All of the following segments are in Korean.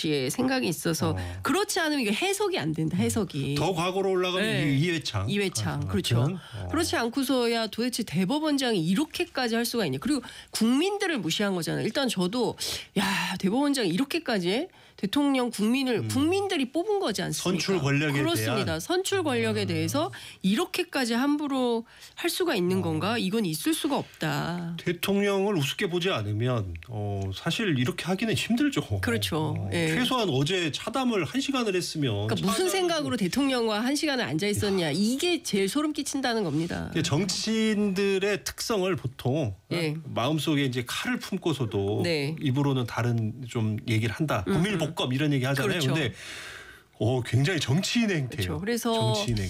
씨의 생각이 있어서 그렇지 않으면 이게 해석이 안 된다. 해석이. 더 과거로 올라가면 네. 이회창. 그렇죠. 그렇지 않고서야 도대체 대법원장이 이렇게까지 할 수가 있냐. 그리고 국민들을 무시한 거잖아요. 일단 저도 야 대법원장이 이렇게까지 해? 대통령 국민들이 뽑은 거지 않습니까? 선출 권력에 그렇습니다. 대한. 선출 권력에 대해서 이렇게까지 함부로 할 수가 있는 건가? 이건 있을 수가 없다. 대통령을 우습게 보지 않으면 사실 이렇게 하기는 힘들죠. 그렇죠. 예. 최소한 어제 차담을 1시간을 했으면 그러니까 무슨 생각으로 대통령과 1시간을 앉아 있었냐. 이게 제일 소름 끼친다는 겁니다. 정치인들의 특성을 보통 예. 마음속에 이제 칼을 품고서도 네. 입으로는 다른 좀 얘기를 한다. 국민복검 이런 얘기 하잖아요. 그렇죠. 근데 굉장히 정치인의 행태예요. 그렇죠. 그래서 정치인의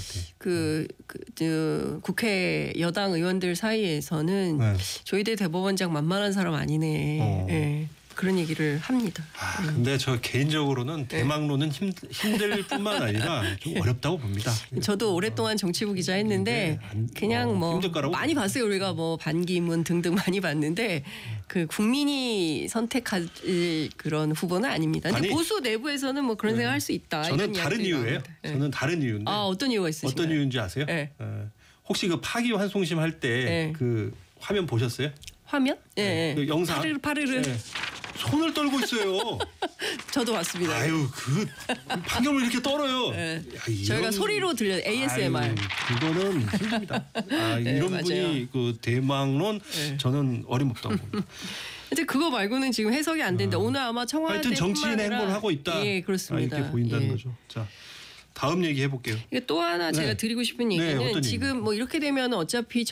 행태. 국회 여당 의원들 사이에서는 네. 조희대 대법원장 만만한 사람 아니네. 예. 그런 얘기를 합니다. 근데 저 개인적으로는 대망론은 힘들 뿐만 아니라 좀 어렵다고 봅니다. 저도 오랫동안 정치부 기자 했는데 그냥 뭐 힘들 거라고 많이 봤어요. 우리가 뭐 반기문 등등 많이 봤는데 그 국민이 선택할 그런 후보는 아닙니다. 근데 보수 내부에서는 뭐 그런 생각할 수 있다. 저는 다른 이유예요. 저는 다른 이유인데. 어떤 이유가 있으신가요? 어떤 이유인지 아세요? 네. 혹시 그 파기환송심 할 때 그 화면 보셨어요? 화면? 예. 그 영상. 파르르. 네. 손을 떨고 있어요. 저도 봤습니다. 아유 그 판결을 이렇게 떨어요. 네. 야, 저희가 소리로 들려 ASMR. 아유, 그거는 힘듭니다. 이런 맞아요. 분이 그 대망론 저는 어림없다고 봅니다. 근데 그거 말고는 지금 해석이 안 된다. 오늘 아마 청와대 하여튼 정치인의 행보를 하고 있다. 예, 그렇습니다. 이렇게 보인다는 거죠. 자, 다음 얘기 해볼게요. 이게 또 하나 제가 드리고 싶은 얘기는 지금 뭐 이렇게 되면 어차피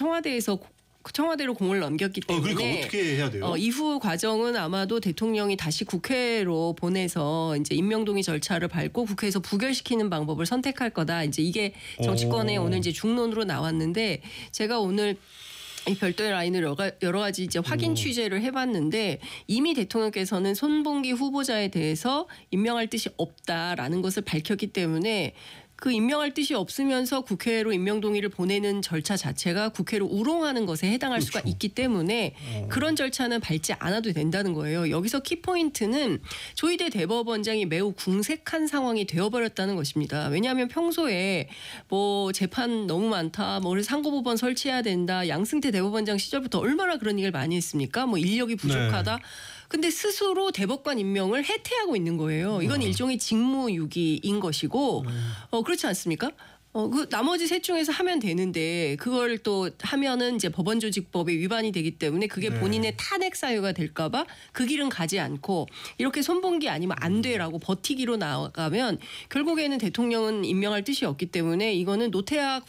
청와대로 공을 넘겼기 때문에 그러니까 어떻게 해야 돼요? 이후 과정은 아마도 대통령이 다시 국회로 보내서 이제 임명동의 절차를 밟고 국회에서 부결시키는 방법을 선택할 거다. 이제 이게 정치권에 오늘 이제 중론으로 나왔는데 제가 오늘 이 별도의 라인을 여러 가지 이제 확인 취재를 해봤는데 이미 대통령께서는 손봉기 후보자에 대해서 임명할 뜻이 없다라는 것을 밝혔기 때문에 그 임명할 뜻이 없으면서 국회로 임명동의를 보내는 절차 자체가 국회로 우롱하는 것에 해당할 수가 있기 때문에 그런 절차는 밟지 않아도 된다는 거예요. 여기서 키포인트는 조희대 대법원장이 매우 궁색한 상황이 되어버렸다는 것입니다. 왜냐하면 평소에 뭐 재판 너무 많다, 뭐 그래서 상고법원 설치해야 된다, 양승태 대법원장 시절부터 얼마나 그런 얘기를 많이 했습니까? 뭐 인력이 부족하다. 네. 근데 스스로 대법관 임명을 해태하고 있는 거예요. 이건 일종의 직무유기인 것이고 그렇지 않습니까? 그 나머지 셋 중에서 하면 되는데 그걸 또 하면은 이제 법원조직법에 위반이 되기 때문에 그게 본인의 탄핵 사유가 될까봐 그 길은 가지 않고 이렇게 손봉기 아니면 안 돼라고 버티기로 나가면 결국에는 대통령은 임명할 뜻이 없기 때문에 이거는 노태학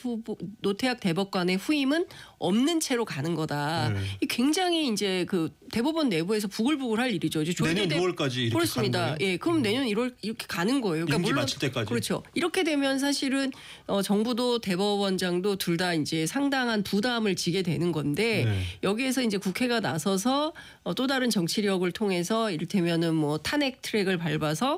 대법관의 후임은 없는 채로 가는 거다. 이 굉장히 이제 그 대법원 내부에서 부글부글할 일이죠. 내년 6월까지 이렇게 그렇습니다. 가는 거예요? 예, 그럼 내년 1월 이렇게 가는 거예요. 그러니까 물론 마칠 때까지. 그렇죠. 이렇게 되면 사실은 정부도 대법원장도 둘 다 이제 상당한 부담을 지게 되는 건데 여기에서 이제 국회가 나서서 또 다른 정치력을 통해서 이를테면은 뭐 탄핵 트랙을 밟아서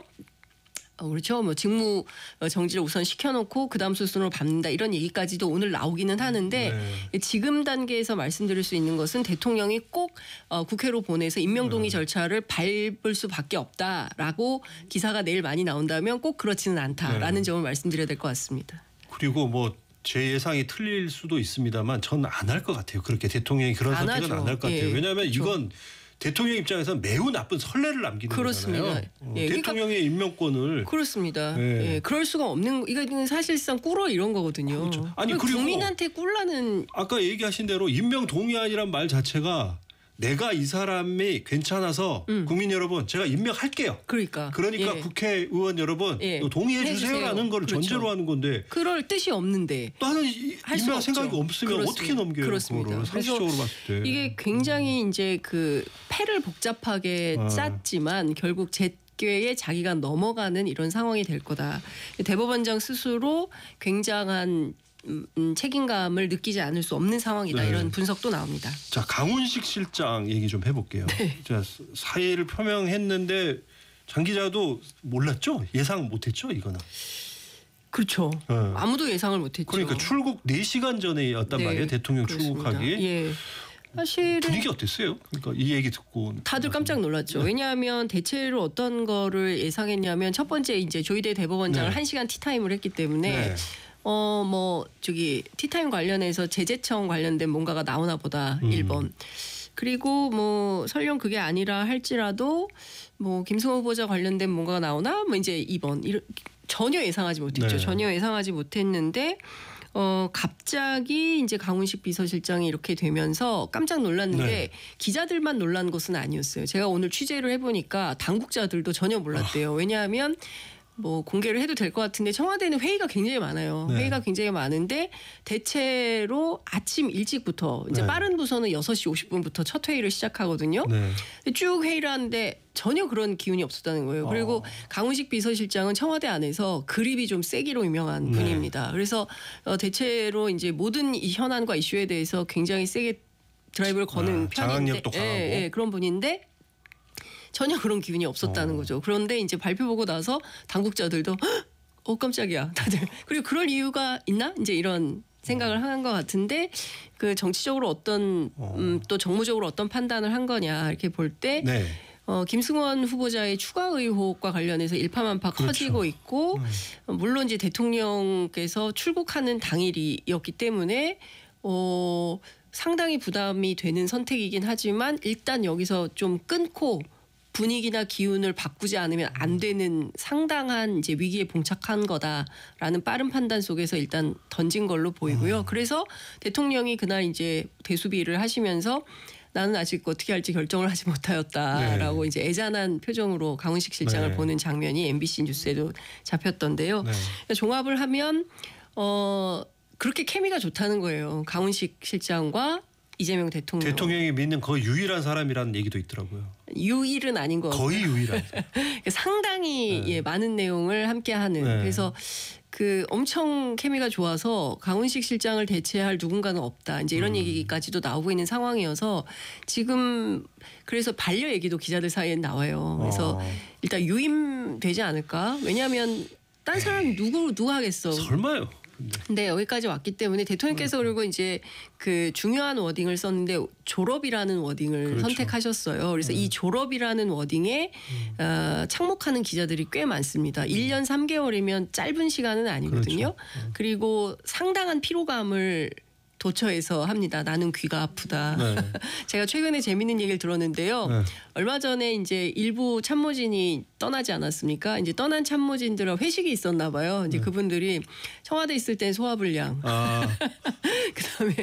그렇죠. 뭐 직무 정지를 우선 시켜놓고 그다음 수순으로 밟는다 이런 얘기까지도 오늘 나오기는 하는데 지금 단계에서 말씀드릴 수 있는 것은 대통령이 꼭 국회로 보내서 임명동의 절차를 밟을 수밖에 없다라고 기사가 내일 많이 나온다면 꼭 그렇지는 않다라는 점을 말씀드려야 될 것 같습니다. 그리고 뭐 제 예상이 틀릴 수도 있습니다만 저는 안 할 것 같아요. 그렇게 대통령이 그런 선택은 안 할 것 같아요. 왜냐하면 그렇죠. 이건 대통령 입장에서는 매우 나쁜 선례를 남기는 거잖아요. 대통령의 임명권을. 그렇습니다. 예, 그럴 수가 없는 이건 사실상 꿇어 이런 거거든요. 그렇죠. 아니 그리고 국민한테 꿀라는 아까 얘기하신 대로 임명 동의안이란 말 자체가 내가 이 사람이 괜찮아서 국민 여러분 제가 임명할게요. 그러니까 국회의원 여러분 동의해 주세요라는 걸 전제로 하는 건데 그럴 뜻이 없는데 나는 임명할 생각이 없으면 어떻게 넘겨요? 그렇습니다. 상식적으로 봤을 때 이게 굉장히 이제 그 패를 복잡하게 짰지만 결국 궤에 자기가 넘어가는 이런 상황이 될 거다. 대법원장 스스로 굉장한 책임감을 느끼지 않을 수 없는 상황이다. 이런 분석도 나옵니다. 자, 강훈식 실장 얘기 좀 해볼게요. 자, 사의를 표명했는데 장 기자도 몰랐죠? 예상 못했죠? 이거는. 그렇죠. 아무도 예상을 못했죠. 그러니까 출국 4시간 전에였단 말이에요. 대통령 그렇습니다. 출국하기. 사실은 분위기 어땠어요? 그러니까 이 얘기 듣고 다들 깜짝 놀랐죠. 네. 왜냐하면 대체로 어떤 거를 예상했냐면 첫 번째 이제 조희대 대법원장을 네. 1시간 티타임을 했기 때문에 네. 뭐 저기 티타임 관련해서 제재청 관련된 뭔가가 나오나 보다 1번. 그리고 뭐 설령 그게 아니라 할지라도 뭐 김승호 후보자 관련된 뭔가가 나오나 뭐 이제 2번 전혀 예상하지 못했죠. 네. 전혀 예상하지 못했는데 갑자기 이제 강훈식 비서실장이 이렇게 되면서 깜짝 놀랐는데 네. 기자들만 놀란 것은 아니었어요. 제가 오늘 취재를 해보니까 당국자들도 전혀 몰랐대요. 왜냐하면 뭐 공개를 해도 될 것 같은데 청와대는 회의가 굉장히 많아요. 네. 회의가 굉장히 많은데 대체로 아침 일찍부터 이제 네. 빠른 부서는 6시 50분부터 첫 회의를 시작하거든요. 네. 쭉 회의를 하는데 전혀 그런 기운이 없었다는 거예요. 그리고 강훈식 비서실장은 청와대 안에서 그립이 좀 세기로 유명한 분입니다. 그래서 대체로 이제 모든 이 현안과 이슈에 대해서 굉장히 세게 드라이브를 거는 편인데 장악력도 강하고 그런 분인데 전혀 그런 기운이 없었다는 거죠. 그런데 이제 발표 보고 나서 당국자들도 깜짝이야 다들. 그리고 그럴 이유가 있나? 이제 이런 생각을 한 것 같은데 그 정치적으로 어떤 또 정무적으로 어떤 판단을 한 거냐 이렇게 볼 때 네. 김승원 후보자의 추가 의혹과 관련해서 일파만파 그렇죠. 커지고 있고 물론 이제 대통령께서 출국하는 당일이었기 때문에 상당히 부담이 되는 선택이긴 하지만 일단 여기서 좀 끊고 분위기나 기운을 바꾸지 않으면 안 되는 상당한 이제 위기에 봉착한 거다라는 빠른 판단 속에서 일단 던진 걸로 보이고요. 그래서 대통령이 그날 이제 대수비를 하시면서 나는 아직 어떻게 할지 결정을 하지 못하였다라고 네. 이제 애잔한 표정으로 강훈식 실장을 네. 보는 장면이 MBC 뉴스에도 잡혔던데요. 네. 그러니까 종합을 하면 그렇게 케미가 좋다는 거예요. 강훈식 실장과 이재명 대통령. 대통령이 믿는 거의 유일한 사람이라는 얘기도 있더라고요. 유일은 아닌 거. 거의 유일한. 상당히 네. 많은 내용을 함께하는. 네. 그래서 그 엄청 케미가 좋아서 강훈식 실장을 대체할 누군가는 없다. 이제 이런 얘기까지도 나오고 있는 상황이어서 지금 그래서 반려 얘기도 기자들 사이에 나와요. 그래서 일단 유임되지 않을까? 왜냐하면 딴 사람이 누구 하겠어? 설마요. 네, 여기까지 왔기 때문에 대통령께서 그리고 이제 그 중요한 워딩을 썼는데 졸업이라는 워딩을 그렇죠. 선택하셨어요. 그래서 이 졸업이라는 워딩에 착목하는 기자들이 꽤 많습니다. 1년 3개월이면 짧은 시간은 아니거든요. 그렇죠. 그리고 상당한 피로감을 도처에서 합니다. 나는 귀가 아프다. 네. 제가 최근에 재밌는 얘기를 들었는데요. 네. 얼마 전에 이제 일부 참모진이 떠나지 않았습니까? 이제 떠난 참모진들과 회식이 있었나 봐요. 이제 그분들이 청와대 있을 땐 소화불량, 그다음에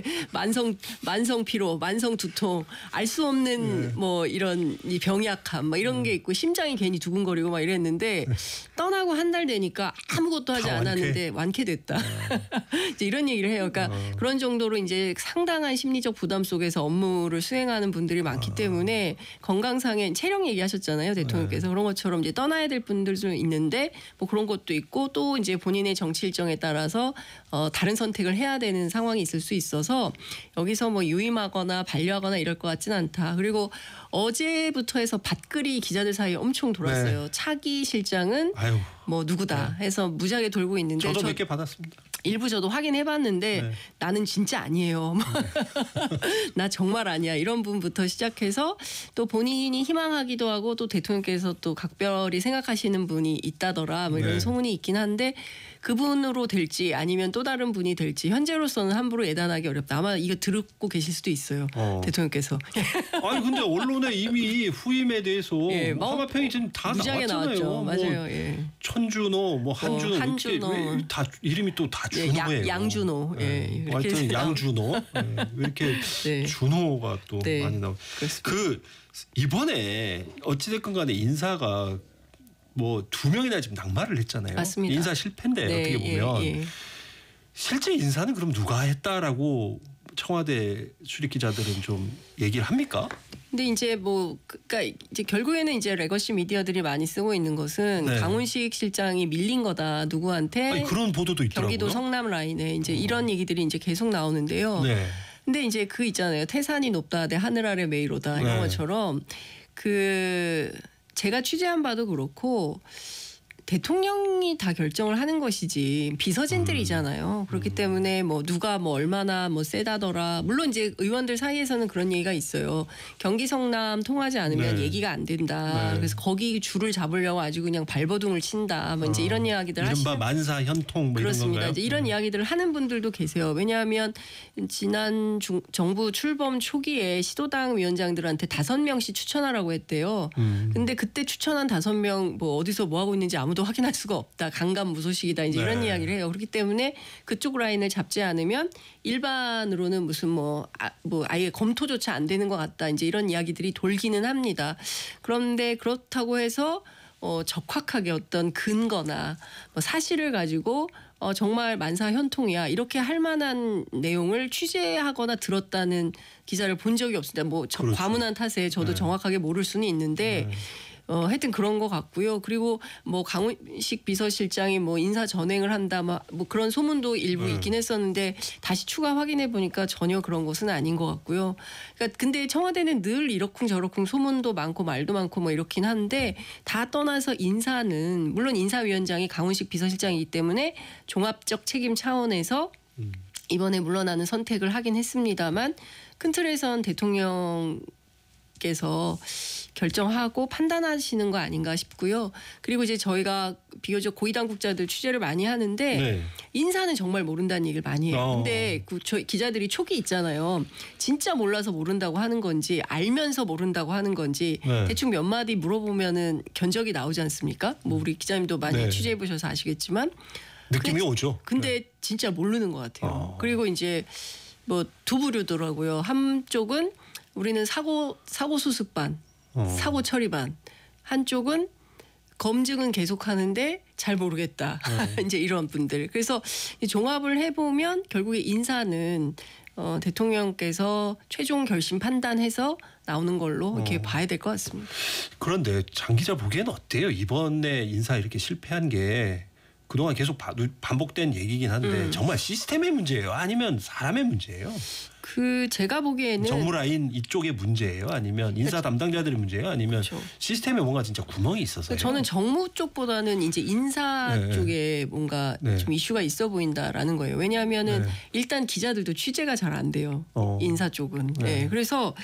만성 피로, 만성 두통, 알 수 없는 뭐 이런 병약함, 막 이런 게 있고 심장이 괜히 두근거리고 막 이랬는데 떠나고 한 달 되니까 아무것도 하지 않았는데 완쾌됐다. 이제 이런 얘기를 해요. 그러니까 그런 정도로 이제 상당한 심리적 부담 속에서 업무를 수행하는 분들이 많기 때문에 건강상의 체력 얘기하셨잖아요, 대통령께서. 그런 것처럼 이제 떠나야 될 분들도 있는데 뭐 그런 것도 있고 또 이제 본인의 정치 일정에 따라서 다른 선택을 해야 되는 상황이 있을 수 있어서 여기서 뭐 유임하거나 반려하거나 이럴 것 같지는 않다. 그리고 어제부터 해서 밭글이 기자들 사이에 엄청 돌았어요. 네. 차기 실장은 뭐 누구다 해서 무지하게 돌고 있는데 저도 몇 개 받았습니다. 일부 저도 확인해봤는데 나는 진짜 아니에요. 나 정말 아니야. 이런 분부터 시작해서 또 본인이 희망하기도 하고 또 대통령께서 또 각별히 생각하시는 분이 있다더라. 뭐 이런 소문이 있긴 한데 그분으로 될지 아니면 또 다른 분이 될지 현재로서는 함부로 예단하기 어렵다. 아마 이거 듣고 계실 수도 있어요. 대통령께서. 아니 근데 언론에 이미 후임에 대해서 화마평이 지금 다 나왔잖아요. 맞아요. 천준호, 뭐 한준호, 다 이름이 또 다 준호예요. 양준호. 하여튼 양준호. 왜 이렇게 준호가 또 많이 나오고. 그 이번에 어찌됐건 간에 인사가 뭐 2명이나 지금 낙마를 했잖아요. 맞습니다. 인사 실패인데 어떻게 보면 실제 인사는 그럼 누가 했다라고 청와대 출입 기자들은 좀 얘기를 합니까? 근데 이제 뭐 그러니까 이제 결국에는 이제 레거시 미디어들이 많이 쓰고 있는 것은 강훈식 실장이 밀린 거다 누구한테. 아니, 그런 보도도 있더라고요. 경기도 성남 라인에 이제 이런 얘기들이 이제 계속 나오는데요. 근데 이제 그 있잖아요. 태산이 높다 대 하늘 아래 메이로다 이런 것처럼 그 제가 취재한 바도 그렇고 대통령이 다 결정을 하는 것이지 비서진들이잖아요. 그렇기 때문에 뭐 누가 뭐 얼마나 뭐 세다더라. 물론 이제 의원들 사이에서는 그런 얘기가 있어요. 경기 성남 통하지 않으면 네. 얘기가 안 된다. 네. 그래서 거기 줄을 잡으려고 아주 그냥 발버둥을 친다. 뭐 이제 이런 이야기들 하시는. 이른바 만사 현통 뭐 그렇습니다. 이런 건가요? 이제 이런 이야기들을 하는 분들도 계세요. 왜냐하면 지난 정부 출범 초기에 시도당 위원장들한테 5명씩 추천하라고 했대요. 근데 그때 추천한 5명 뭐 어디서 뭐 하고 있는지 아무도 확인할 수가 없다. 강간무소식이다. 이제 이런 이야기를 해요. 그렇기 때문에 그쪽 라인을 잡지 않으면 일반으로는 무슨 뭐 아예 검토조차 안 되는 것 같다. 이제 이런 이야기들이 돌기는 합니다. 그런데 그렇다고 해서 적확하게 어떤 근거나 뭐 사실을 가지고 정말 만사 현통이야 이렇게 할 만한 내용을 취재하거나 들었다는 기사를 본 적이 없습니다. 뭐 그렇죠. 과문한 탓에 저도 정확하게 모를 수는 있는데 하여튼 그런 것 같고요. 그리고 뭐 강훈식 비서실장이 뭐 인사 전횡을 한다, 뭐 그런 소문도 일부 있긴 했었는데 다시 추가 확인해 보니까 전혀 그런 것은 아닌 것 같고요. 그러니까 근데 청와대는 늘 이러쿵 저러쿵 소문도 많고 말도 많고 뭐 이렇긴 한데 다 떠나서 인사는 물론 인사위원장이 강훈식 비서실장이기 때문에 종합적 책임 차원에서 이번에 물러나는 선택을 하긴 했습니다만 큰 틀에선 대통령께서 결정하고 판단하시는 거 아닌가 싶고요. 그리고 이제 저희가 비교적 고위 당국자들 취재를 많이 하는데 인사는 정말 모른다는 얘기를 많이 해요. 근데 저희 기자들이 촉이 있잖아요. 진짜 몰라서 모른다고 하는 건지 알면서 모른다고 하는 건지 대충 몇 마디 물어보면은 견적이 나오지 않습니까? 뭐 우리 기자님도 많이 취재해 보셔서 아시겠지만 느낌이 오죠. 근데 진짜 모르는 것 같아요. 그리고 이제 뭐 두 부류더라고요. 한쪽은 우리는 사고 수습반, 사고 처리반. 한쪽은 검증은 계속하는데 잘 모르겠다. 이제 이런 분들. 그래서 종합을 해보면 결국에 인사는 대통령께서 최종 결심 판단해서 나오는 걸로 이렇게 봐야 될 것 같습니다. 그런데 장 기자 보기에는 어때요? 이번에 인사 이렇게 실패한 게 그동안 계속 반복된 얘기긴 한데 정말 시스템의 문제예요? 아니면 사람의 문제예요? 제가 보기에는 정무라인 이쪽의 문제예요? 아니면 인사 담당자들의 문제예요? 아니면 시스템에 뭔가 진짜 구멍이 있어서요? 저는 정무 쪽보다는 이제 인사 쪽에 뭔가 좀 이슈가 있어 보인다라는 거예요. 왜냐하면은 일단 기자들도 취재가 잘 안 돼요. 인사 쪽은. 그래서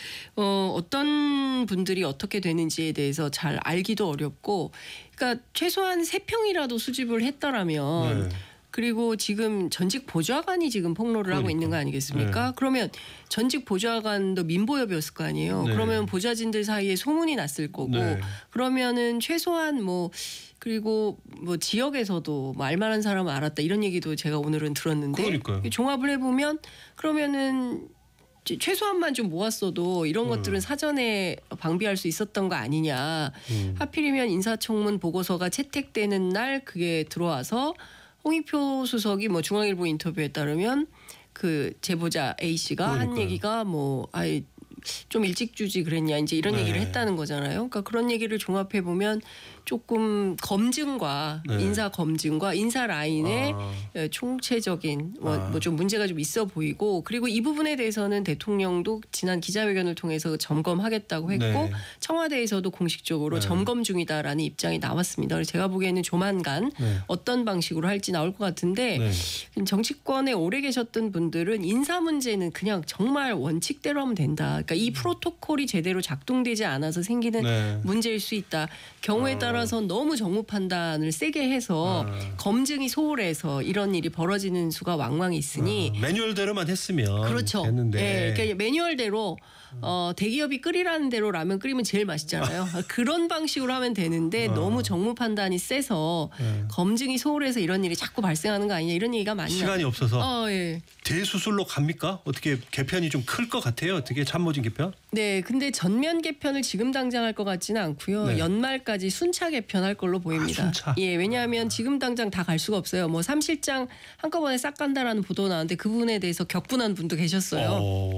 어떤 분들이 어떻게 되는지에 대해서 잘 알기도 어렵고, 그러니까 최소한 3평이라도 수집을 했더라면. 그리고 지금 전직 보좌관이 지금 폭로를 하고 있는 거 아니겠습니까? 그러면 전직 보좌관도 민보협이었을 거 아니에요. 그러면 보좌진들 사이에 소문이 났을 거고 그러면은 최소한 뭐 그리고 뭐 지역에서도 뭐 알만한 사람은 알았다 이런 얘기도 제가 오늘은 들었는데 그러니까요. 종합을 해보면 그러면은 최소한만 좀 모았어도 이런 것들은 사전에 방비할 수 있었던 거 아니냐. 하필이면 인사청문 보고서가 채택되는 날 그게 들어와서 홍익표 수석이 뭐 중앙일보 인터뷰에 따르면 그 제보자 A 씨가 한 얘기가 뭐 좀 일찍 주지 그랬냐 이제 이런 얘기를 했다는 거잖아요. 그러니까 그런 얘기를 종합해 보면 조금 검증과 인사 검증과 인사 라인의 총체적인 뭐 좀 문제가 좀 있어 보이고 그리고 이 부분에 대해서는 대통령도 지난 기자회견을 통해서 점검하겠다고 했고 청와대에서도 공식적으로 점검 중이다라는 입장이 나왔습니다. 그래서 제가 보기에는 조만간 어떤 방식으로 할지 나올 것 같은데 정치권에 오래 계셨던 분들은 인사 문제는 그냥 정말 원칙대로 하면 된다. 그러니까 이 프로토콜이 제대로 작동되지 않아서 생기는 문제일 수 있다. 경우에 따라서 너무 정무 판단을 세게 해서 검증이 소홀해서 이런 일이 벌어지는 수가 왕왕 있으니 매뉴얼대로만 했으면 그렇죠. 됐는데 그러니까 매뉴얼대로 대기업이 끓이라는 대로 라면 끓이면 제일 맛있잖아요. 그런 방식으로 하면 되는데 너무 정무 판단이 세서 검증이 소홀해서 이런 일이 자꾸 발생하는 거 아니냐 이런 얘기가 많이 시간이 없어서 예. 대수술로 갑니까? 어떻게 개편이 좀 클 것 같아요? 어떻게 참모진 개편? 네, 근데 전면 개편을 지금 당장 할 것 같지는 않고요. 연말까지 순차 개편할 걸로 보입니다. 순차. 예, 왜냐하면 지금 당장 다 갈 수가 없어요. 뭐 3실장 한꺼번에 싹 간다라는 보도 나왔는데 그 부분에 대해서 격분한 분도 계셨어요.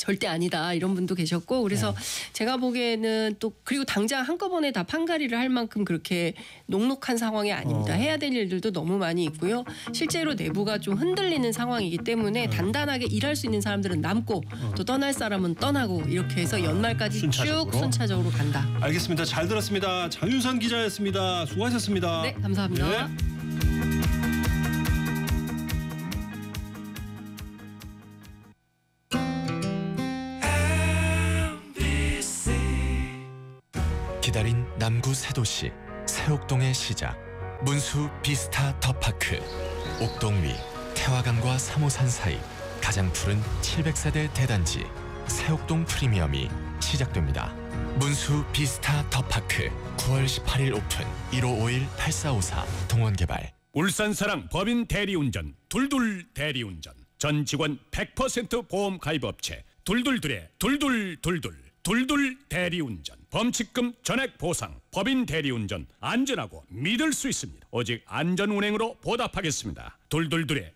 절대 아니다 이런 분도 계셨고 그래서 제가 보기에는 또 그리고 당장 한꺼번에 다 판가리를 할 만큼 그렇게 녹록한 상황이 아닙니다. 해야 될 일들도 너무 많이 있고요. 실제로 내부가 좀 흔들리는 상황이기 때문에 단단하게 일할 수 있는 사람들은 남고 또 떠날 사람은 떠나고 이렇게 해서 연말까지 쭉 순차적으로 간다. 알겠습니다. 잘 들었습니다. 장윤선 기자였습니다. 수고하셨습니다. 네, 감사합니다. 네. 기다린 남구 새 도시 새옥동의 시작 문수 비스타 더파크 옥동 위 태화강과 3호산 사이 가장 푸른 700세대 대단지 새옥동 프리미엄이 시작됩니다. 문수 비스타 더파크 9월 18일 오픈 1551-8454 동원개발. 울산사랑 법인 대리운전 둘둘 대리운전 전 직원 100% 보험 가입업체 둘둘둘의 둘둘 대리운전 범칙금 전액 보상 법인 대리운전 안전하고 믿을 수 있습니다. 오직 안전운행으로 보답하겠습니다. 둘둘둘의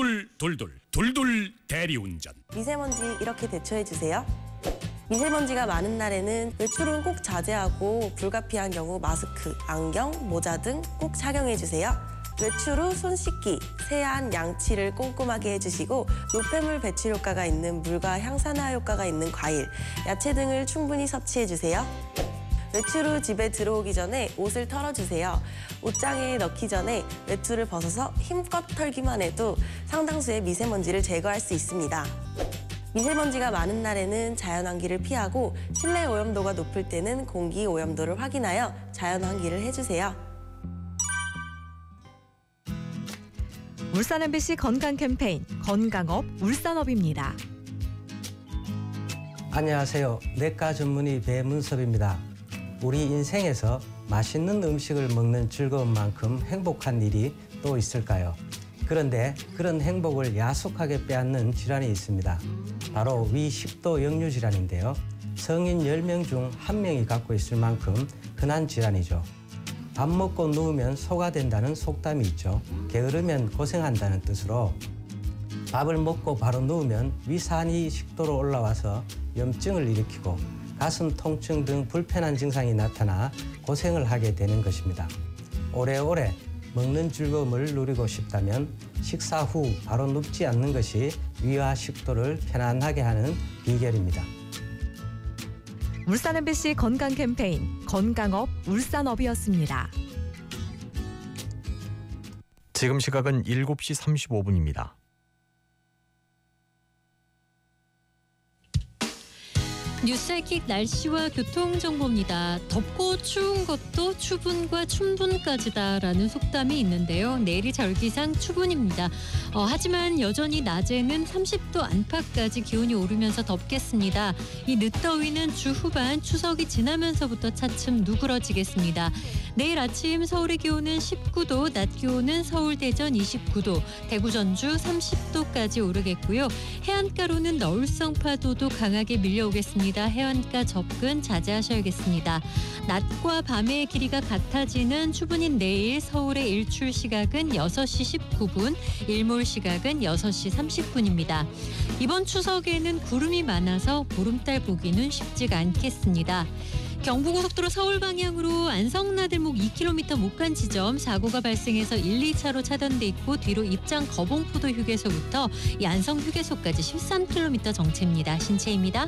둘둘 대리운전. 미세먼지 이렇게 대처해주세요. 미세먼지가 많은 날에는 외출은 꼭 자제하고 불가피한 경우 마스크, 안경, 모자 등 꼭 착용해주세요. 외출 후 손 씻기, 세안, 양치를 꼼꼼하게 해주시고 노폐물 배출 효과가 있는 물과 향산화 효과가 있는 과일, 야채 등을 충분히 섭취해주세요. 외출 후 집에 들어오기 전에 옷을 털어주세요. 옷장에 넣기 전에 외투를 벗어서 힘껏 털기만 해도 상당수의 미세먼지를 제거할 수 있습니다. 미세먼지가 많은 날에는 자연환기를 피하고 실내 오염도가 높을 때는 공기 오염도를 확인하여 자연환기를 해주세요. 울산 MBC 건강 캠페인 건강업 울산업입니다. 안녕하세요. 내과 전문의 배문섭입니다. 우리 인생에서 맛있는 음식을 먹는 즐거움만큼 행복한 일이 또 있을까요? 그런데 그런 행복을 야속하게 빼앗는 질환이 있습니다. 바로 위식도 역류 질환인데요. 성인 10명 중 1명이 갖고 있을 만큼 흔한 질환이죠. 밥 먹고 누우면 소가 된다는 속담이 있죠. 게으르면 고생한다는 뜻으로 밥을 먹고 바로 누우면 위산이 식도로 올라와서 염증을 일으키고 가슴 통증 등 불편한 증상이 나타나 고생을 하게 되는 것입니다. 오래오래 먹는 즐거움을 누리고 싶다면 식사 후 바로 눕지 않는 것이 위와 식도를 편안하게 하는 비결입니다. 울산 MBC 건강 캠페인 건강업 울산업이었습니다. 지금 시각은 7시 35분입니다. 뉴스하이킥 날씨와 교통정보입니다. 덥고 추운 것도 추분과 춘분까지다라는 속담이 있는데요. 내일이 절기상 추분입니다. 하지만 여전히 낮에는 30도 안팎까지 기온이 오르면서 덥겠습니다. 이 늦더위는 주 후반 추석이 지나면서부터 차츰 누그러지겠습니다. 내일 아침 서울의 기온은 19도, 낮 기온은 서울, 대전 29도, 대구, 전주 30도까지 오르겠고요. 해안가로는 너울성 파도도 강하게 밀려오겠습니다. 해안가 접근 자제하셔야겠습니다. 낮과 밤의 길이가 같아지는 추분인 내일 서울의 일출 시각은 6시 19분, 일몰 시각은 6시 30분입니다. 이번 추석에는 구름이 많아서 보름달 보기는 쉽지가 않겠습니다. 경부고속도로 서울 방향으로 안성나들목 2km 못 간 지점 사고가 발생해서 1, 2차로 차단돼 있고 뒤로 입장 거봉포도 휴게소부터 이 안성 휴게소까지 13km 정체입니다. 신채입니다.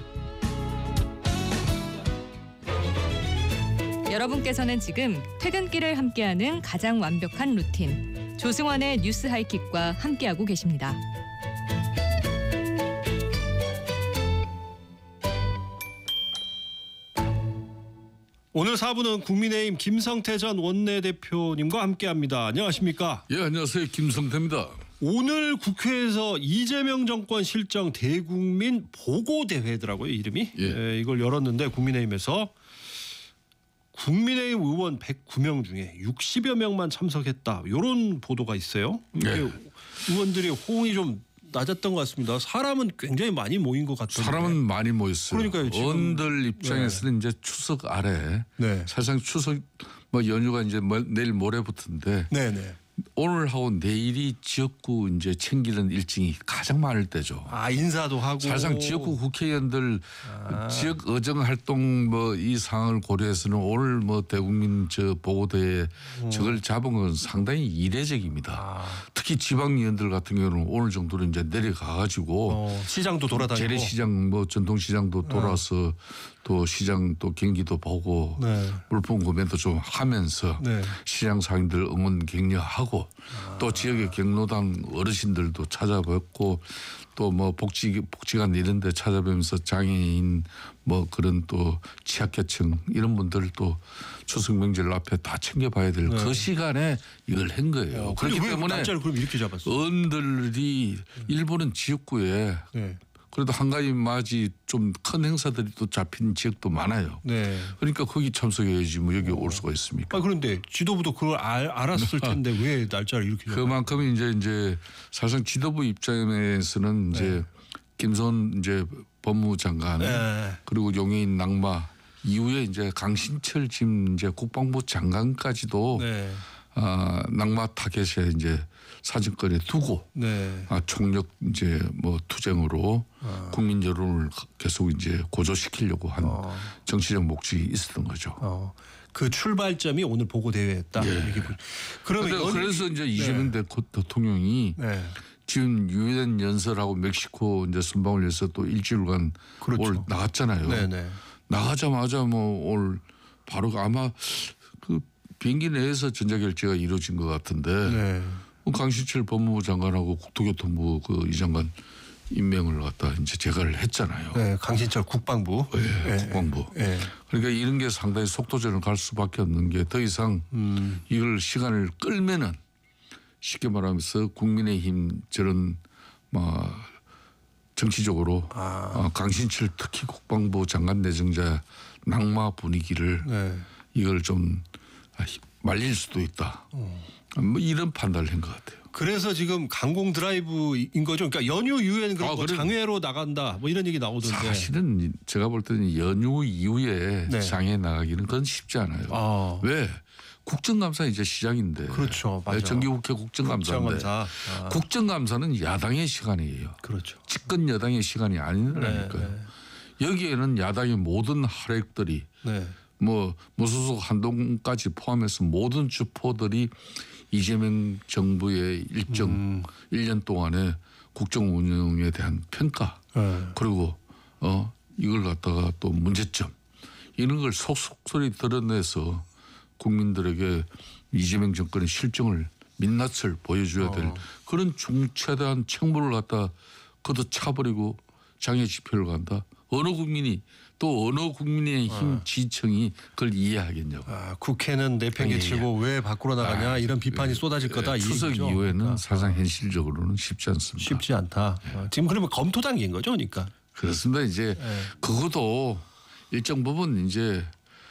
여러분께서는 지금 퇴근길을 함께하는 가장 완벽한 루틴 조승원의 뉴스 하이킥과 함께하고 계십니다. 오늘 4부는 국민의힘 김성태 전 원내대표님과 함께합니다. 안녕하십니까? 예, 안녕하세요. 김성태입니다. 오늘 국회에서 이재명 정권 실정 대국민 보고대회더라고요. 이름이. 예. 이걸 열었는데 국민의힘에서 국민의힘 의원 109명 중에 60여 명만 참석했다. 이런 보도가 있어요. 예. 의원들의 호응이 좀 낮았던 것 같습니다. 사람은 굉장히 많이 모인 것 같던데. 사람은 많이 모였어요. 그러니까요. 지금. 의원들 입장에서는 이제 추석 아래 사실상 추석 연휴가 이제 내일 모레부터인데 오늘하고 내일이 지역구 이제 챙기는 일정이 가장 많을 때죠. 인사도 하고. 사실상 지역구 국회의원들 지역 의정 활동 뭐 이 상황을 고려해서는 오늘 뭐 대국민 저 보고대에 저걸 잡은 건 상당히 이례적입니다. 특히 지방의원들 같은 경우는 오늘 정도로 이제 내려가가지고 시장도 돌아다니고 재래시장 뭐 전통시장도 돌아서 또 시장 또 경기도 보고 물품 구매도 좀 하면서 시장 상인들 응원 격려하고 또 지역의 경로당 어르신들도 찾아뵙고 또 뭐 복지관 이런 데 찾아뵈면서 장애인 뭐 그런 또 취약계층 이런 분들 또 추석 명절 앞에 다 챙겨봐야 될 그 시간에 이걸 한 거예요. 그렇기 때문에 날짜를 그럼 이렇게 잡았어? 의원들이 일본은 지역구에 그래도 한가위 맞이 좀 큰 행사들이 또 잡힌 지역도 많아요. 그러니까 거기 참석해야지 뭐 여기 올 수가 있습니까? 그런데 지도부도 그걸 알았을 텐데 왜 날짜를 이렇게 잡았어요? 그만큼 이제 사실상 지도부 입장에서는 이제 김선 이제 법무장관 그리고 용해인 낙마 이후에 이제 강신철 지금 이제 국방부 장관까지도 낙마 타겟에 이제 사정거리에 두고 총력 이제 뭐 투쟁으로 국민 여론을 계속 이제 고조시키려고 한 정치적 목적이 있었던 거죠. 그 출발점이 오늘 보고 대회였다. 그러면 그래서 이제 이재명 대통령이 지금 유엔 연설하고 멕시코 이제 순방을 해서 또 일주일간 올 나갔잖아요. 나가자마자 뭐 올 바로 아마 그 비행기 내에서 전자결제가 이루어진 것 같은데 강신철 법무부 장관하고 국토교통부 그 이 장관 임명을 갖다 이제 제가를 했잖아요. 강신철 국방부. 국방부. 그러니까 이런 게 상당히 속도전을 갈 수밖에 없는 게 더 이상 이걸 시간을 끌면은 쉽게 말하면서 국민의힘 저런 뭐 정치적으로 강신철 특히 국방부 장관 내정자 낙마 분위기를 이걸 좀 말릴 수도 있다. 뭐 이런 판단을 한 것 같아요. 그래서 지금 강공 드라이브인 거죠. 그러니까 연휴 이후에는 그런 거 장외로 나간다 뭐 이런 얘기 나오던데. 사실은 제가 볼 때는 연휴 이후에 장외 나가기는 그건 쉽지 않아요. 왜? 국정감사 이제 시작인데. 그렇죠. 맞아. 정기국회 국정감사인데. 국정감사는 야당의 시간이에요. 그렇죠. 집권 여당의 시간이 아니라니까요. 여기에는 야당의 모든 하력들이 뭐 무소속 한동까지 포함해서 모든 주포들이 이재명 정부의 일정 1년 동안의 국정 운영에 대한 평가 그리고 이걸 갖다가 또 문제점 이런 걸 속속소리 드러내서 국민들에게 이재명 정권의 실정을 민낯을 보여줘야 될 그런 중차대한 책무를 갖다 걷어차버리고 장애 집회를 간다. 어느 국민이 또 어느 국민의힘 지청이 그걸 이해하겠냐고. 국회는 내팽개치고 왜 밖으로 나가냐 이런 비판이 쏟아질 거다. 추석 이 이후에는 사상 현실적으로는 쉽지 않습니다. 쉽지 않다. 지금 그러면 검토 단계인 거죠, 그러니까. 그렇습니다. 이제 그것도 일정 부분 이제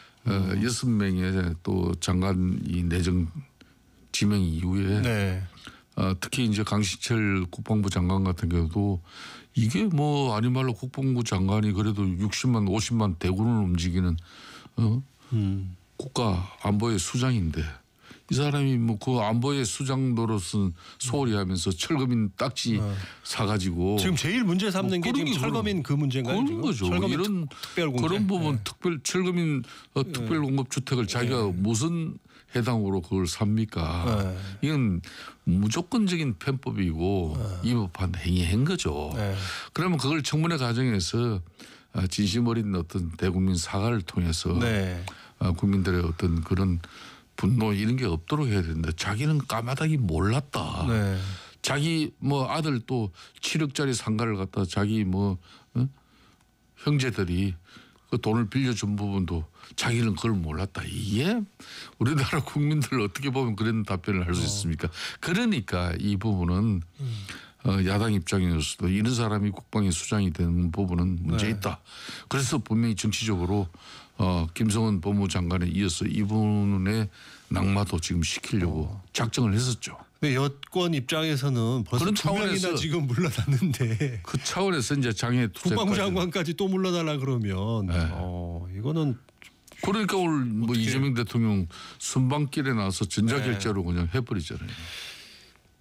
6명의 또 장관 이 내정 지명 이후에 특히 이제 강신철 국방부 장관 같은 경우도 이게 뭐 아니 말로 국방부 장관이 그래도 60만 50만 대군을 움직이는 국가 안보의 수장인데 이 사람이 뭐 그 안보의 수장 노릇은 소홀히 하면서 철거민 딱지 사가지고 지금 제일 문제 삼는 게 지금 철거민 그 문제인가요? 그런 거죠. 이런 그런 부분 특별 철거민 특별공급주택을 자기가 무슨 해당으로 그걸 삽니까? 이건 무조건적인 편법이고 위법한 행위한 거죠. 그러면 그걸 청문회 과정에서 진심 어린 어떤 대국민 사과를 통해서 국민들의 어떤 그런 분노 이런 게 없도록 해야 되는데 자기는 까마득히 몰랐다. 자기 뭐 아들 또 7억짜리 상가를 갖다 자기 뭐 형제들이 그 돈을 빌려준 부분도 자기는 그걸 몰랐다. 이게 우리나라 국민들 어떻게 보면 그런 답변을 할 수 있습니까? 그러니까 이 부분은 야당 입장에서도 이런 사람이 국방의 수장이 되는 부분은 문제 있다. 그래서 분명히 정치적으로 김성은 법무장관에 이어서 이분의 낙마도 지금 시키려고 작정을 했었죠. 근데 여권 입장에서는 벌써 그런 2명이나 지금 물러났는데 그 차원에서 이제 장애 국방부 장관까지 또 물러나려 그러면 이거는 그러니까 오늘 뭐 이재명 대통령 순방길에 나와서 전자결제로 그냥 해버리잖아요.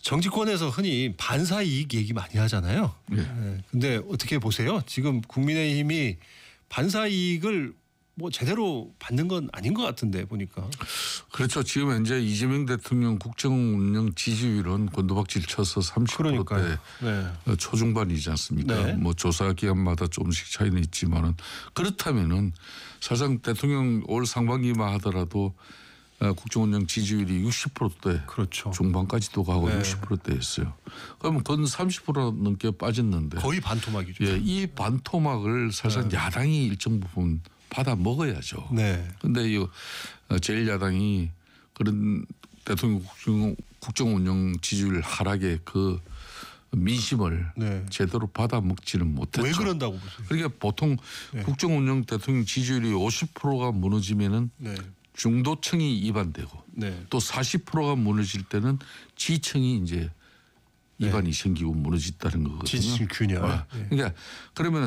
정치권에서 흔히 반사 이익 얘기 많이 하잖아요. 네. 근데 어떻게 보세요? 지금 국민의힘이 반사 이익을 뭐 제대로 받는 건 아닌 것 같은데 보니까. 그렇죠. 지금 현재 이재명 대통령 국정 운영 지지율은 곤두박질 쳐서 30%대 네. 초중반이지 않습니까? 네. 뭐 조사 기간마다 조금씩 차이는 있지만은 그렇다면은 사실상 대통령 올 상반기만 하더라도 국정 운영 지지율이 60%대 그렇죠. 중반까지도 가고 네. 60%대였어요. 그러면 건 30% 넘게 빠졌는데 거의 반토막이죠. 예, 이 반토막을 사실상 네. 야당이 일정 부분 받아 먹어야죠. 네. 근데 이 제1야당이 그런 대통령 국정 운영 지지율 하락의 그 민심을 네. 제대로 받아 먹지는 못했죠. 왜 그런다고 보세요? 그러니까 보통 네. 국정 운영 대통령 지지율이 50%가 무너지면은 네. 중도층이 이반되고 네. 또 40%가 무너질 때는 지층이 이제 이반이 생기고 무너졌다는 거거든요. 지지층 균열. 네. 그러니까 그러면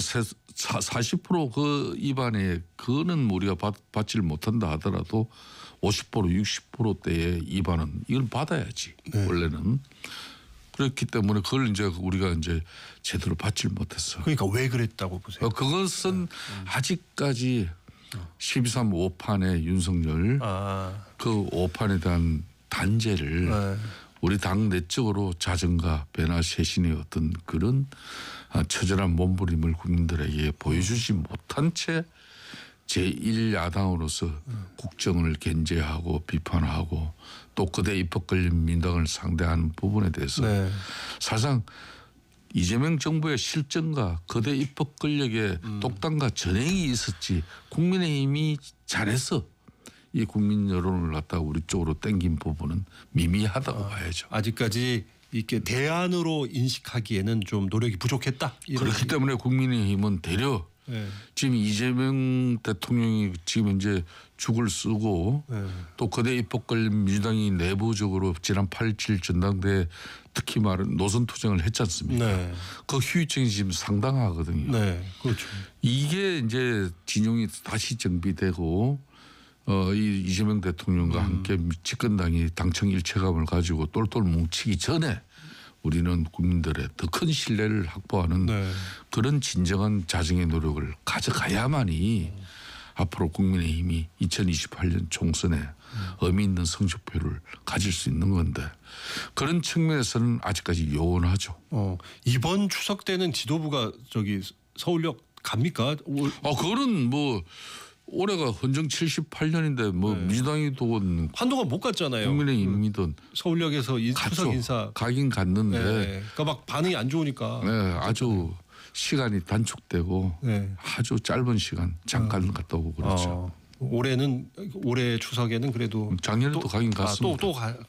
40% 이반에 그거는 우리가 받지를 못한다 하더라도 50% 60%대의 이반은 이걸 받아야지. 네. 원래는. 그렇기 때문에 그걸 이제 우리가 이제 제대로 받지를 못했어. 그러니까 왜 그랬다고 보세요? 그것은 아직까지 12.3 5판의 윤석열 그 5판에 대한 단죄를 우리 당 내적으로 자정과 변화 쇄신의 어떤 그런 처절한 몸부림을 국민들에게 보여주지 못한 채 제1야당으로서 국정을 견제하고 비판하고 또 그대 입법 걸린 민당을 상대하는 부분에 대해서 사실상 이재명 정부의 실정과 거대 입법 권력의 독단과 전행이 있었지 국민의힘이 잘해서 이 국민 여론을 갖다가 우리 쪽으로 땡긴 부분은 미미하다고 봐야죠. 아직까지 이렇게 대안으로 인식하기에는 좀 노력이 부족했다. 그렇기 때문에 국민의힘은 되려 지금 이재명 대통령이 지금 이제 죽을 쓰고 또 거대 입법 걸린 민주당이 내부적으로 지난 8.27 전당대회 특히 말은 노선 투쟁을 했지 않습니까? 그 후유증이 지금 상당하거든요. 그렇죠. 이게 이제 진영이 다시 정비되고 이 이재명 대통령과 함께 집권당이 당청 일체감을 가지고 똘똘 뭉치기 전에 우리는 국민들의 더 큰 신뢰를 확보하는 그런 진정한 자정의 노력을 가져가야만이 앞으로 국민의힘이 2028년 총선에 의미 있는 성적표를 가질 수 있는 건데 그런 측면에서는 아직까지 요원하죠. 이번 추석 때는 지도부가 저기 서울역 갑니까? 그거는 뭐 올해가 헌정 78년인데 뭐 민주당이든 한동안 못 갔잖아요. 국민의힘이든 서울역에서 추석 인사 가긴 갔는데 그러니까 막 반응이 안 좋으니까 아주 시간이 단축되고 아주 짧은 시간 잠깐 갔다 오고 그렇죠. 올해 추석에는 그래도 작년에도 가긴 갔습니다.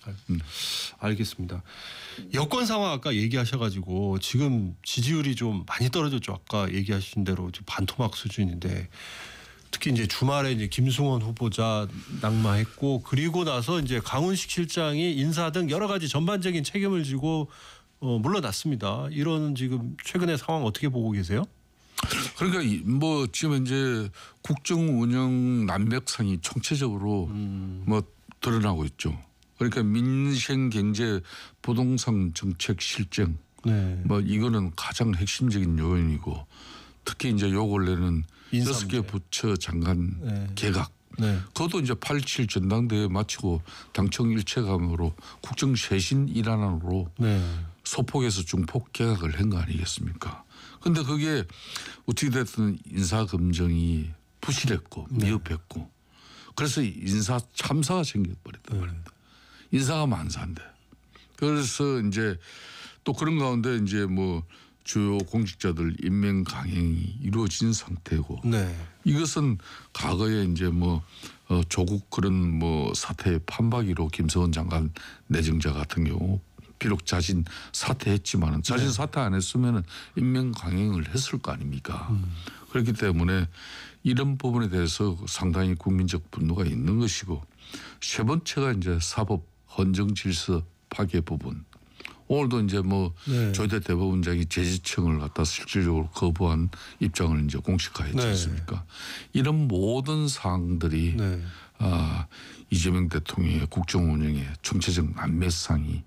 알겠습니다. 여권 상황 아까 얘기하셔가지고 지금 지지율이 좀 많이 떨어졌죠. 아까 얘기하신 대로 반토막 수준인데 특히 이제 주말에 이제 김승원 후보자 낙마했고 그리고 나서 이제 강훈식 실장이 인사 등 여러 가지 전반적인 책임을 지고 물러났습니다. 이런 지금 최근의 상황 어떻게 보고 계세요? 그러니까 뭐 지금 이제 국정 운영 난맥상이 총체적으로 뭐 드러나고 있죠. 그러니까 민생 경제 부동산 정책 실정 뭐 이거는 가장 핵심적인 요인이고 특히 이제 요 근래는 6개 부처 장관 개각. 그것도 이제 8.27 전당대회 마치고 당청 일체감으로 국정 쇄신 일환으로 소폭에서 중폭 개각을 한 거 아니겠습니까? 그런데 그게 어떻게 됐든 인사 검증이 부실했고 미흡했고 그래서 인사 참사가 생겨버렸단 말입니다. 인사가 만사인데 그래서 이제 또 그런 가운데 이제 뭐 주요 공직자들 임명 강행이 이루어진 상태고 이것은 과거에 이제 뭐 조국 그런 뭐 사태의 판박이로 김성원 장관 내정자 같은 경우 비록 자진 사퇴했지만은 자진 사퇴 안 했으면은 임명 강행을 했을 거 아닙니까? 그렇기 때문에 이런 부분에 대해서 상당히 국민적 분노가 있는 것이고 세 번째가 이제 사법 헌정 질서 파괴 부분. 오늘도 이제 뭐 조희대 대법원장이 제지청을 갖다 실질적으로 거부한 입장을 이제 공식화했지 않습니까? 이런 모든 사항들이 이재명 대통령의 국정 운영의 총체적 난맥상이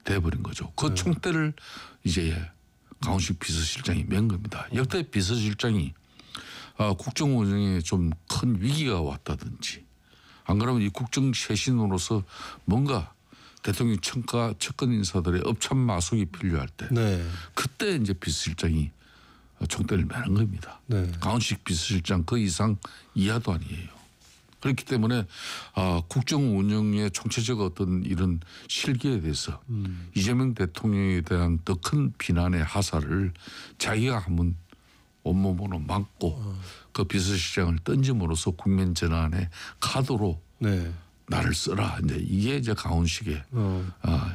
돼버린 거죠. 그 총대를 이제 강훈식 비서실장이 맨 겁니다. 역대 비서실장이 국정 운영에 좀 큰 위기가 왔다든지 안 그러면 이 국정 쇄신으로서 뭔가 대통령 측근 인사들의 업참 마속이 필요할 때 그때 이제 비서실장이 총대를 매는 겁니다. 강훈식 비서실장 그 이상 이하도 아니에요. 그렇기 때문에 국정 운영의 총체적 어떤 이런 실기에 대해서 이재명 대통령에 대한 더 큰 비난의 하사를 자기가 한번 온몸으로 막고 그 비서실장을 던짐으로써 국면 전환의 카드로 나를 써라. 이제 이게 이제 강훈식의